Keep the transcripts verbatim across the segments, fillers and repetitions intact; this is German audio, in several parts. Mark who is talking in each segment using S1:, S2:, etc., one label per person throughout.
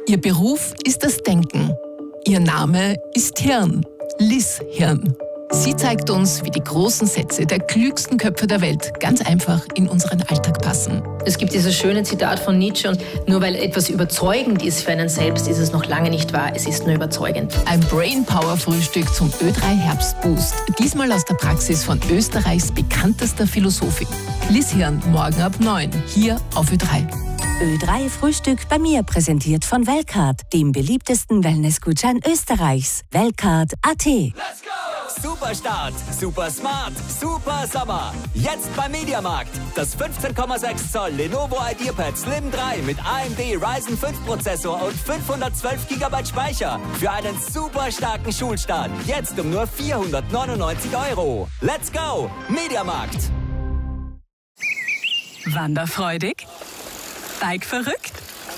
S1: Ihr Beruf ist das Denken. Ihr Name ist Hirn. Liz Hirn. Sie zeigt uns, wie die großen Sätze der klügsten Köpfe der Welt ganz einfach in unseren Alltag passen.
S2: Es gibt dieses schöne Zitat von Nietzsche, und nur weil etwas überzeugend ist für einen selbst, ist es noch lange nicht wahr, es ist nur überzeugend.
S1: Ein Brainpower-Frühstück zum Ö drei Herbstboost. Diesmal aus der Praxis von Österreichs bekanntester Philosophin. Liz Hirn, morgen ab neun, hier auf Ö drei.
S3: Ö drei Frühstück bei mir, präsentiert von Weltcard, dem beliebtesten Wellnessgutschein Österreichs. Weltcard punkt at.
S4: Let's go! Super Start, super smart, super Sommer. Jetzt beim Mediamarkt. Das fünfzehn Komma sechs Zoll Lenovo IdeaPad Slim drei mit A M D Ryzen fünf Prozessor und fünfhundertzwölf Gigabyte Speicher. Für einen super starken Schulstart. Jetzt um nur vierhundertneunundneunzig Euro. Let's go! Mediamarkt.
S5: Wanderfreudig? Bike verrückt?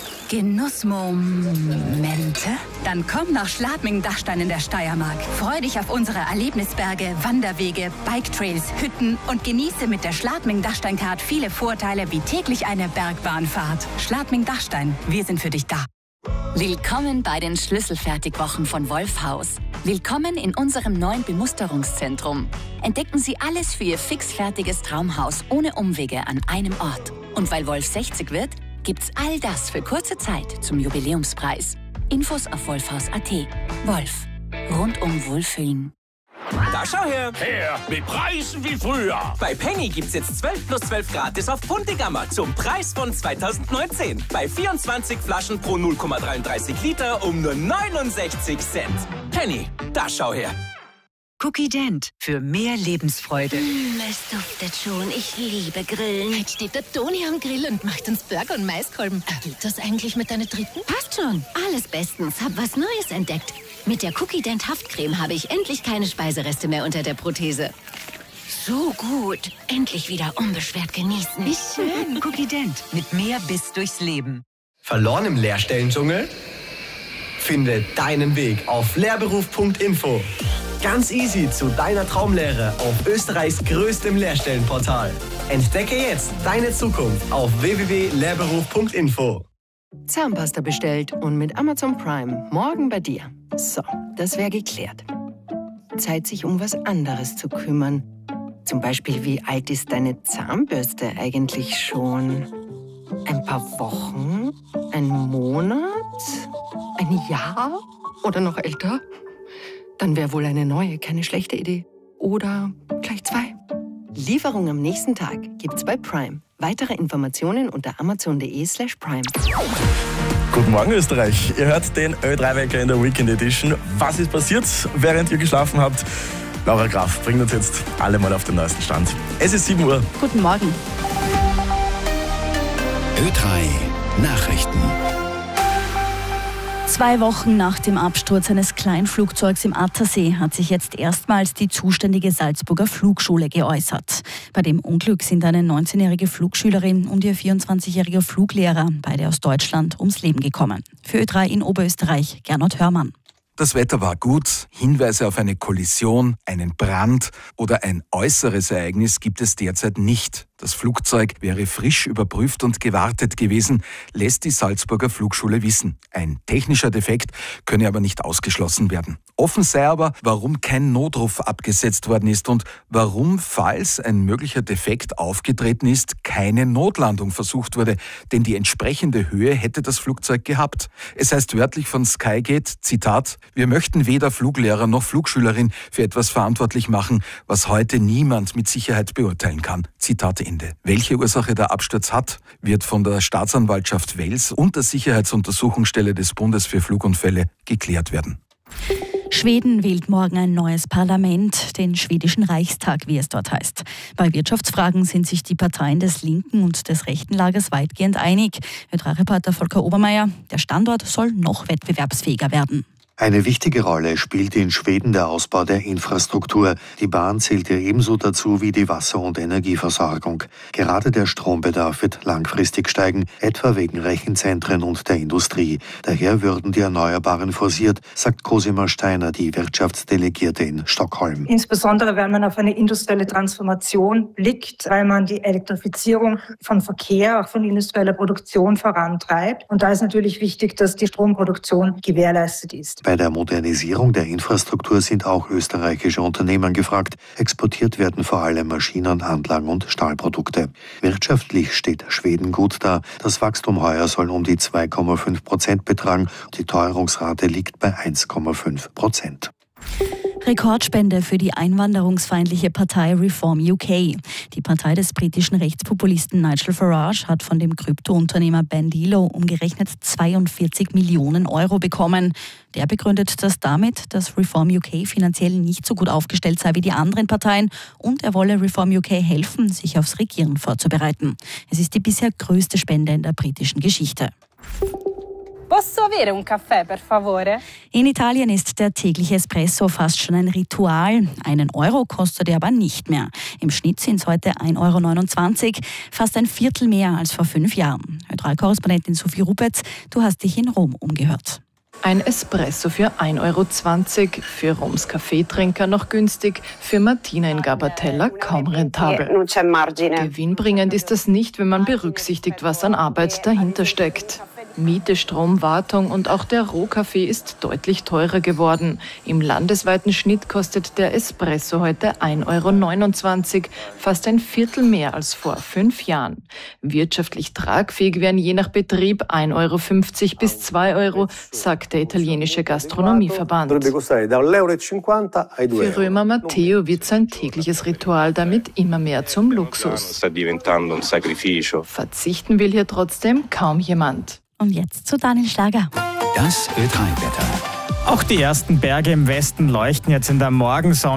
S5: Genussmomente? Dann komm nach Schladming-Dachstein in der Steiermark. Freu dich auf unsere Erlebnisberge, Wanderwege, Biketrails, Hütten und genieße mit der Schladming-Dachstein-Card viele Vorteile wie täglich eine Bergbahnfahrt. Schladming-Dachstein, wir sind für dich da.
S6: Willkommen bei den Schlüsselfertigwochen von Wolfhaus. Willkommen in unserem neuen Bemusterungszentrum. Entdecken Sie alles für Ihr fixfertiges Traumhaus ohne Umwege an einem Ort. Und weil Wolf sechzig wird, gibt's all das für kurze Zeit zum Jubiläumspreis. Infos auf wolfhaus punkt at. Wolf. Rundum Wohlfühlen.
S4: Da schau her!
S7: Her, mit Preisen wie früher!
S4: Bei Penny gibt's jetzt zwölf plus zwölf gratis auf Puntigammer zum Preis von zweitausendneunzehn. Bei vierundzwanzig Flaschen pro null Komma dreiunddreißig Liter um nur neunundsechzig Cent. Penny, da schau her!
S5: Cookie Dent für mehr Lebensfreude.
S8: Mm, es duftet schon. Ich liebe Grillen.
S9: Jetzt steht der Toni am Grill und macht uns Burger und Maiskolben. Gilt das eigentlich mit deiner dritten?
S8: Passt schon. Alles bestens. Hab was Neues entdeckt. Mit der Cookie Dent Haftcreme habe ich endlich keine Speisereste mehr unter der Prothese. So gut. Endlich wieder unbeschwert genießen.
S5: Wie schön. Cookie Dent. Mit mehr Biss durchs Leben.
S10: Verloren im Lehrstellendschungel? Finde deinen Weg auf lehrberuf punkt info. Ganz easy zu deiner Traumlehre auf Österreichs größtem Lehrstellenportal. Entdecke jetzt deine Zukunft auf w w w punkt lehrberuf punkt info.
S11: Zahnpasta bestellt und mit Amazon Prime morgen bei dir. So, das wäre geklärt. Zeit, sich um was anderes zu kümmern. Zum Beispiel, wie alt ist deine Zahnbürste eigentlich schon? Ein paar Wochen? Ein Monat? Ein Jahr? Oder noch älter? Dann wäre wohl eine neue keine schlechte Idee. Oder gleich zwei. Lieferung am nächsten Tag gibt's bei Prime. Weitere Informationen unter amazon punkt de slash prime.
S12: Guten Morgen Österreich. Ihr hört den Ö drei Wecker in der Weekend Edition. Was ist passiert, während ihr geschlafen habt? Laura Graf bringt uns jetzt alle mal auf den neuesten Stand. Es ist sieben Uhr.
S13: Guten Morgen.
S14: Ö drei Nachrichten.
S13: Zwei Wochen nach dem Absturz eines Kleinflugzeugs im Attersee hat sich jetzt erstmals die zuständige Salzburger Flugschule geäußert. Bei dem Unglück sind eine neunzehnjährige Flugschülerin und ihr vierundzwanzigjähriger Fluglehrer, beide aus Deutschland, ums Leben gekommen. Für Ö drei in Oberösterreich, Gernot Hörmann.
S15: Das Wetter war gut, Hinweise auf eine Kollision, einen Brand oder ein äußeres Ereignis gibt es derzeit nicht. Das Flugzeug wäre frisch überprüft und gewartet gewesen, lässt die Salzburger Flugschule wissen. Ein technischer Defekt könne aber nicht ausgeschlossen werden. Offen sei aber, warum kein Notruf abgesetzt worden ist und warum, falls ein möglicher Defekt aufgetreten ist, keine Notlandung versucht wurde, denn die entsprechende Höhe hätte das Flugzeug gehabt. Es heißt wörtlich von Skygate, Zitat, wir möchten weder Fluglehrer noch Flugschülerin für etwas verantwortlich machen, was heute niemand mit Sicherheit beurteilen kann. Zitat Ende. Welche Ursache der Absturz hat, wird von der Staatsanwaltschaft Wels und der Sicherheitsuntersuchungsstelle des Bundes für Flugunfälle geklärt werden.
S13: Schweden wählt morgen ein neues Parlament, den schwedischen Reichstag, wie es dort heißt. Bei Wirtschaftsfragen sind sich die Parteien des linken und des rechten Lagers weitgehend einig. Ö drei Reporter Volker Obermeier, der Standort soll noch wettbewerbsfähiger werden.
S16: Eine wichtige Rolle spielt in Schweden der Ausbau der Infrastruktur. Die Bahn zählt hier ebenso dazu wie die Wasser- und Energieversorgung. Gerade der Strombedarf wird langfristig steigen, etwa wegen Rechenzentren und der Industrie. Daher würden die Erneuerbaren forciert, sagt Cosima Steiner, die Wirtschaftsdelegierte in Stockholm.
S17: Insbesondere wenn man auf eine industrielle Transformation blickt, weil man die Elektrifizierung von Verkehr, auch von industrieller Produktion vorantreibt. Und da ist natürlich wichtig, dass die Stromproduktion gewährleistet ist.
S16: Bei der Modernisierung der Infrastruktur sind auch österreichische Unternehmen gefragt. Exportiert werden vor allem Maschinen, Anlagen und Stahlprodukte. Wirtschaftlich steht Schweden gut da. Das Wachstum heuer soll um die zwei Komma fünf Prozent betragen. Die Teuerungsrate liegt bei eins Komma fünf Prozent.
S13: Rekordspende für die einwanderungsfeindliche Partei Reform U K. Die Partei des britischen Rechtspopulisten Nigel Farage hat von dem Kryptounternehmer Bandilo umgerechnet zweiundvierzig Millionen Euro bekommen. Der begründet das damit, dass Reform U K finanziell nicht so gut aufgestellt sei wie die anderen Parteien und er wolle Reform U K helfen, sich aufs Regieren vorzubereiten. Es ist die bisher größte Spende in der britischen Geschichte.
S18: Posso avere un caffè, per favore?
S13: In Italien ist der tägliche Espresso fast schon ein Ritual. Einen Euro kostet er aber nicht mehr. Im Schnitt sind es heute ein Euro neunundzwanzig, fast ein Viertel mehr als vor fünf Jahren. Ö drei Korrespondentin Sophie Rupetz, du hast dich in Rom umgehört.
S19: Ein Espresso für ein Euro zwanzig, für Roms Kaffeetrinker noch günstig, für Martina in Gabatella kaum rentabel. Gewinnbringend ist das nicht, wenn man berücksichtigt, was an Arbeit dahinter steckt. Miete, Strom, Wartung und auch der Rohkaffee ist deutlich teurer geworden. Im landesweiten Schnitt kostet der Espresso heute ein Euro neunundzwanzig, fast ein Viertel mehr als vor fünf Jahren. Wirtschaftlich tragfähig wären je nach Betrieb ein Euro fünfzig bis zwei Euro, sagt der italienische Gastronomieverband. Für Römer Matteo wird sein tägliches Ritual damit immer mehr zum Luxus. Verzichten will hier trotzdem kaum jemand.
S13: Und jetzt zu Daniel Schlager.
S14: Das Ö drei Wetter.
S20: Auch die ersten Berge im Westen leuchten jetzt in der Morgensonne.